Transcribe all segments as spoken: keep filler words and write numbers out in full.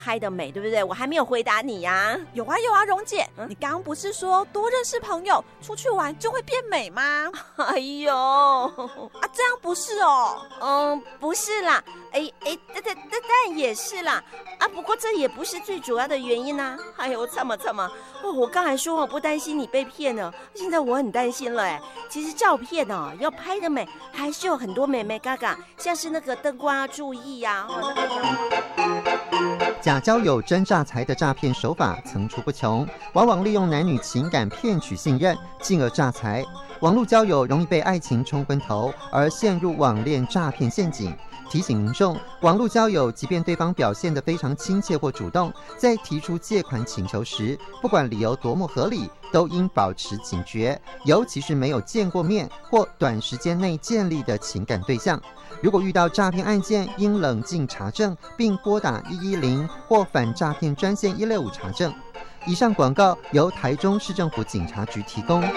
拍的美，对不对？我还没有回答你呀、啊。 有啊有啊，蓉姐， 嗯、 你刚刚不是说多认识朋友，出去玩就会变美吗？ 哎呦， 啊，这样不是哦。 嗯，不是啦，哎哎，但但但但也是啦。啊，不过这也不是最主要的原因啊。哎呦，怎么怎么？哦，我刚才说我不担心你被骗了，现在我很担心了哎。其实照片哦，要拍的美，还是有很多美美嘎嘎，像是那个灯光要注意呀、啊。哦，那个假交友真诈财的诈骗手法层出不穷，往往利用男女情感骗取信任，进而诈财。网络交友容易被爱情冲昏头，而陷入网恋诈骗陷阱。提醒民众，网络交友即便对方表现得非常亲切或主动，在提出借款请求时，不管理由多么合理，都应保持警觉，尤其是没有见过面或短时间内建立的情感对象。如果遇到诈骗案件，应冷静查证，并拨打一一零或反诈骗专线一六五查证。以上广告由台中市政府警察局提供。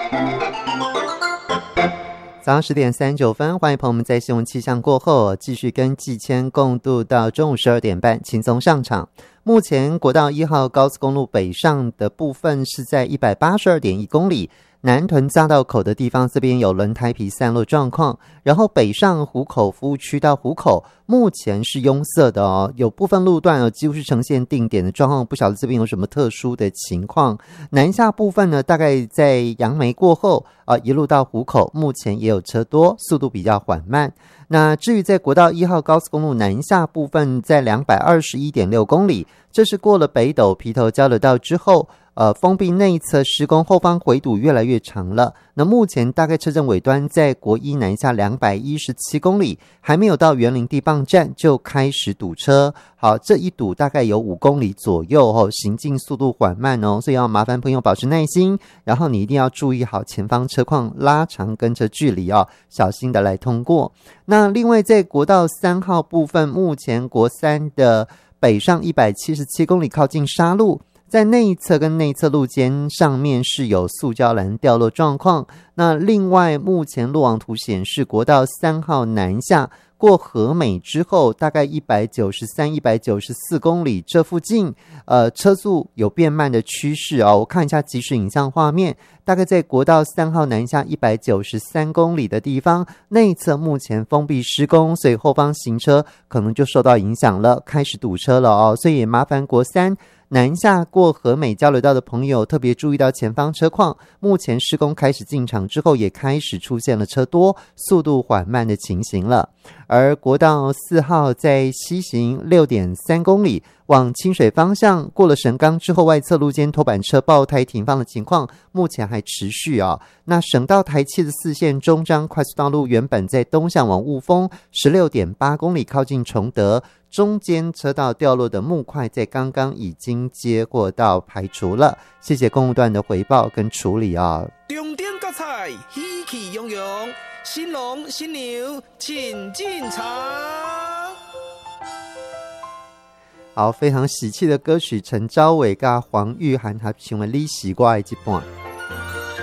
早上十点三十九分，欢迎朋友们在新闻气象过后继续跟季谦共度到中午十二点半，轻松上场。目前国道一号高速公路北上的部分是在一百八十二点一公里，南屯匝道口的地方这边有轮胎皮散落状况，然后北上湖口服务区到湖口目前是拥塞的哦，有部分路段哦几乎是呈现定点的状况，不晓得这边有什么特殊的情况。南下部分呢，大概在杨梅过后啊，一路到湖口，目前也有车多，速度比较缓慢。那至于在国道一号高速公路南下部分，在两百二十一点六公里，这是过了北斗皮头交流道之后，呃，封闭内侧施工，后方回堵越来越长了。那目前大概车阵尾端在国一南下两百一十七公里，还没有到园林地磅站就开始堵车。好，这一堵大概有五公里左右哦，行进速度缓慢哦，所以要麻烦朋友保持耐心，然后你一定要注意好前方车况拉长跟车距离哦，小心的来通过。那另外在国道三号部分，目前国三的北上一百七十七公里靠近沙路，在内侧跟内侧路肩上面是有塑胶栏掉落状况。那另外目前路网图显示，国道三号南下过和美之后，大概一百九十三、一百九十四公里这附近，呃，车速有变慢的趋势哦。我看一下即时影像画面，大概在国道三号南下一百九十三公里的地方，内侧目前封闭施工，所以后方行车可能就受到影响了，开始堵车了哦。所以也麻烦国三南下过和美交流道的朋友特别注意到前方车况，目前施工开始进场之后，也开始出现了车多、速度缓慢的情形了。而国道四号在西行 六点三公里，往清水方向过了神冈之后，外侧路肩拖板车爆胎停放的情况目前还持续啊、哦。那省道台七的四线中彰快速道路原本在东向往雾峰 十六点八公里靠近崇德，中间车道掉落的木块在刚刚已经接获到排除了，谢谢公务段的回报跟处理啊。 重点角彩喜气洋洋，新郎新娘请进场。 好，非常喜气的歌曲，陈昭伟跟黄玉涵他成为你是我的一半。